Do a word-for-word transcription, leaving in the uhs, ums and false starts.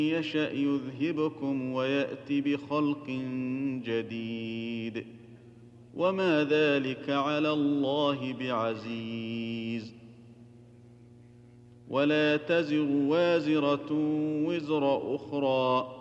يشأ يذهبكم ويأت بخلق جديد وما ذلك على الله بعزيز. ولا تزر وازرة وزر أخرى